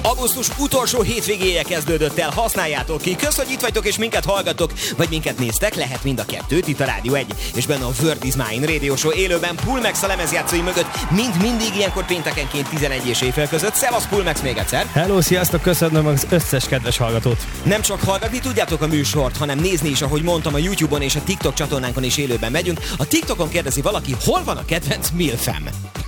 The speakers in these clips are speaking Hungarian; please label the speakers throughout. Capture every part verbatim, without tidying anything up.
Speaker 1: Augusztus utolsó hétvégéje kezdődött el, használjátok ki. Kösz, hogy itt vagytok és minket hallgatok, vagy minket néztek, lehet mind a kettőt, itt a Rádió egy, és benne a Word is Mine Radio Show élőben Pulmax a lemezjátszói mögött, mind mindig ilyenkor péntekenként tizenegy és éjfél között. Szevasz Pulmax még egyszer!
Speaker 2: Hello, sziasztok, köszönöm az összes kedves hallgatót!
Speaker 1: Nem csak hallgatni tudjátok a műsort, hanem nézni is, ahogy mondtam, a YouTube-on és a TikTok csatornánkon is élőben megyünk. A TikTokon kérdezi valaki, hol van a kedvenc milfem?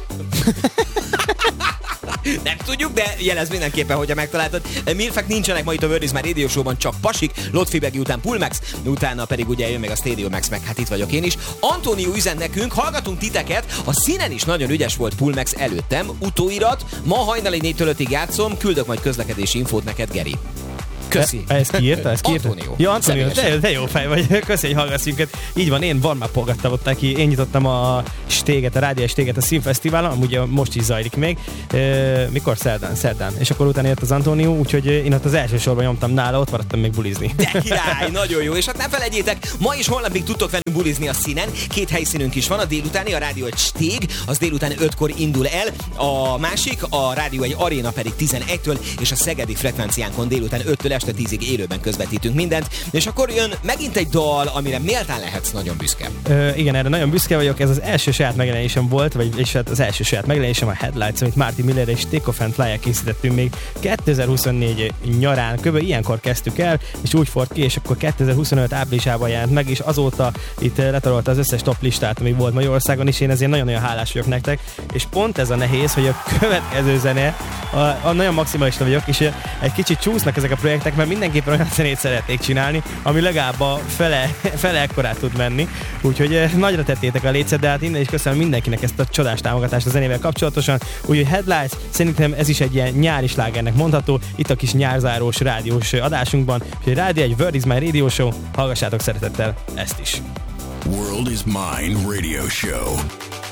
Speaker 1: Nem tudjuk, de jelez mindenképpen, hogyha megtaláltad. Milfek nincsenek ma itt a Word is Mine Radio Show-ban, csak pasik, Lotfibegi után Pulmax, utána pedig ugye jön meg a Stadium Max, meg hát itt vagyok én is. Antónió üzent nekünk, hallgatunk titeket, a színen is nagyon ügyes volt Pulmax előttem, utóirat, ma hajnali négytől ötig játszom, küldök majd közlekedési infót neked, Geri. Köszi.
Speaker 2: E, ezt kiírta? Ezt kiírta?
Speaker 1: Antónió.
Speaker 2: Ja, Antónió, de, de jó fej vagy. Köszi, hogy hallgatsz minket. Így van, én warm-upolgattam ott neki. Én nyitottam a stéget, a rádió stéget a Színfesztiválon, amúgy most is zajlik még. E, mikor? Szerdán, szerdán. És akkor utána jött az Antónió, úgyhogy én ott az első sorban nyomtam nála, ott maradtam még bulizni.
Speaker 1: De király, nagyon jó. És hát nem felejtjétek, ma és holnapig tudtok velünk bulizni a színen. Két helyszínünk is van, a délutáni, a Rádió egy stég, az délután ötkor indul el. A másik, a Rádió egy aréna pedig tizenegytől, és a szegedi frekvenciánkon délután öttől este tízig élőben közvetítünk mindent, és akkor jön megint egy dal, amire méltán lehetsz nagyon büszke.
Speaker 2: Ö, igen, erre nagyon büszke vagyok, ez az első saját megjelenésem volt, vagy és hát az első saját megjelenésem a Headlights, amit Martin Miller és Take Off and Fly-el készítettünk még kétezer-huszonnégy nyarán, kb. Ilyenkor kezdtük el, és úgy fort ki, és akkor kétezer-huszonöt áprilisában jelent meg, és azóta itt letarolta az összes top listát, ami volt Magyarországon is, én ezért nagyon-nagyon hálás vagyok nektek, és pont ez a nehéz, hogy a következő zene, a, a nagyon maximalista vagyok, és egy kicsit csúsznak ezek a projektek, mert mindenképpen olyan zenét szeretnék csinálni, ami legalább a fele, fele ekkorát tud menni. Úgyhogy eh, nagyra tettétek a lécet, de hát innen is köszönöm mindenkinek ezt a csodás támogatást a zenével kapcsolatosan. Úgyhogy Headlights, szerintem ez is egy ilyen nyári slágernek mondható, itt a kis nyárzárós rádiós adásunkban. Úgyhogy Rádió egy Word is Mine Radio Show, hallgassátok szeretettel ezt is.
Speaker 3: World is Mine Radio Show.